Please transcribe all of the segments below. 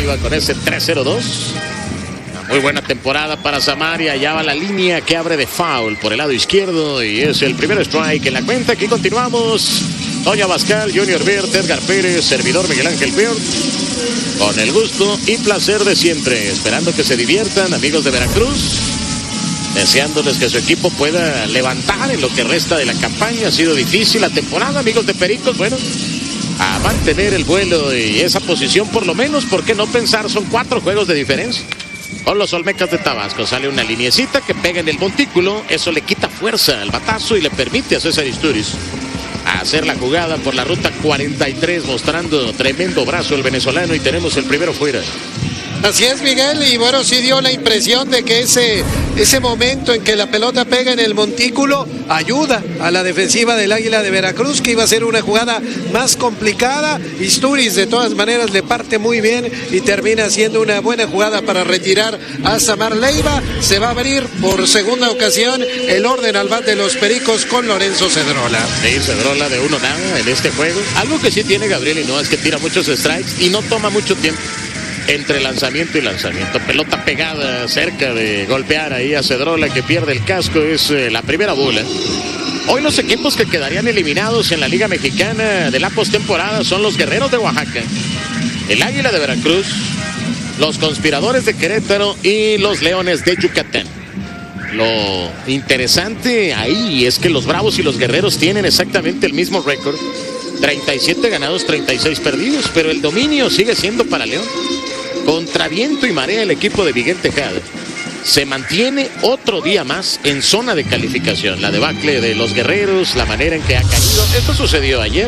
Leiva con ese 3-0-2. Muy buena temporada para Samaria. Allá va la línea que abre de foul por el lado izquierdo. Y es el primer strike en la cuenta. Aquí continuamos. Doña Bascal, Junior Beard, Edgar Pérez, servidor Miguel Ángel Beard. Con el gusto y placer de siempre. Esperando que se diviertan, amigos de Veracruz. Deseándoles que su equipo pueda levantar en lo que resta de la campaña. Ha sido difícil la temporada, amigos de Pericos. Bueno, a mantener el vuelo y esa posición por lo menos. ¿Por qué no pensar? Son 4 juegos de diferencia. Con los Olmecas de Tabasco sale una liniecita que pega en el montículo. Eso le quita fuerza al batazo y le permite a César Isturiz hacer la jugada por la ruta 43, mostrando tremendo brazo el venezolano, y tenemos el primero fuera. Así es, Miguel, y bueno, sí dio la impresión de que ese momento en que la pelota pega en el montículo ayuda a la defensiva del Águila de Veracruz, que iba a ser una jugada más complicada. Isturiz de todas maneras le parte muy bien y termina siendo una buena jugada para retirar a Samar Leiva. Se va a abrir por segunda ocasión el orden al bat de los Pericos con Lorenzo Cedrola. Sí, Cedrola de 1-0 en este juego. Algo que sí tiene Gabriel Hinoa es que tira muchos strikes y no toma mucho tiempo entre lanzamiento y lanzamiento. Pelota pegada cerca de golpear ahí a Cedrola, que pierde el casco. Es la primera bola. Hoy los equipos que quedarían eliminados en la Liga Mexicana de la postemporada son los Guerreros de Oaxaca, el Águila de Veracruz, los Conspiradores de Querétaro y los Leones de Yucatán. Lo interesante ahí es que los Bravos y los Guerreros tienen exactamente el mismo récord: 37 ganados, 36 perdidos, pero el dominio sigue siendo para León. Contra viento y marea, el equipo de Miguel Tejada se mantiene otro día más en zona de calificación. La debacle de los Guerreros, la manera en que ha caído. Esto sucedió ayer.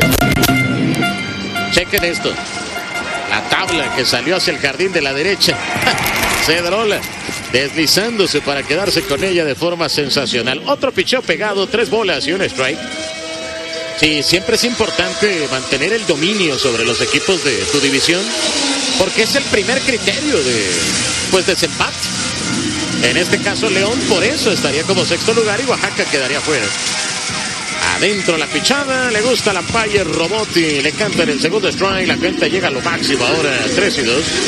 Chequen esto. La tabla que salió hacia el jardín de la derecha. Cedrola deslizándose para quedarse con ella de forma sensacional. Otro picheo pegado, 3 bolas y un strike. Sí, siempre es importante mantener el dominio sobre los equipos de tu división, porque es el primer criterio de desempate. En este caso León por eso estaría como sexto lugar y Oaxaca quedaría fuera. Adentro la pichada, le gusta la Umpire Robotti, le canta en el segundo strike, la cuenta llega a lo máximo ahora, 3-2.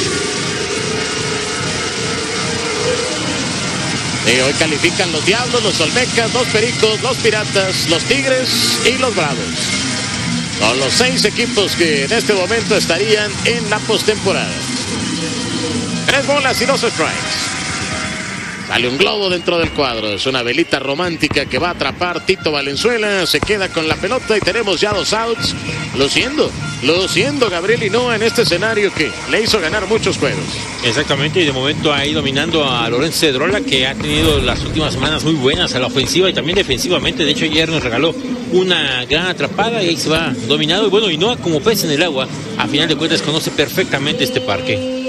Y hoy califican los Diablos, los Olmecas, los Pericos, los Piratas, los Tigres y los Bravos. Son los 6 equipos que en este momento estarían en la postemporada. 3 bolas y 2 strikes. Sale un globo dentro del cuadro. Es una velita romántica que va a atrapar Tito Valenzuela. Se queda con la pelota y tenemos ya 2 outs. Luciendo Gabriel Hinoa en este escenario que le hizo ganar muchos juegos. Exactamente, y de momento ahí dominando a Lorenzo Cedrola, que ha tenido las últimas semanas muy buenas a la ofensiva y también defensivamente. De hecho, ayer nos regaló una gran atrapada y ahí se va dominado. Y bueno, Hinoa, como pez en el agua, a final de cuentas conoce perfectamente este parque.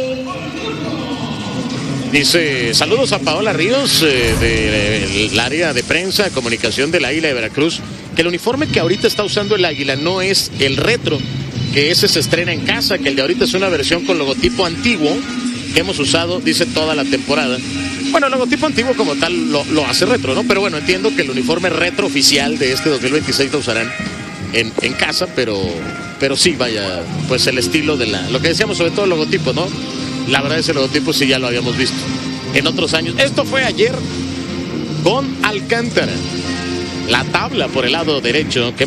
Dice, saludos a Paola Ríos del área de prensa, comunicación del Águila de Veracruz, que el uniforme que ahorita está usando el Águila no es el retro, que ese se estrena en casa, que el de ahorita es una versión con logotipo antiguo que hemos usado, dice, toda la temporada. Bueno, el logotipo antiguo como tal lo hace retro, ¿no? Pero bueno, entiendo que el uniforme retro oficial de este 2026 lo usarán en casa, pero sí, vaya, pues el estilo de lo que decíamos, sobre todo el logotipo, ¿no? La verdad, ese logotipo sí ya lo habíamos visto en otros años. Esto fue ayer con Alcántara. La tabla por el lado derecho que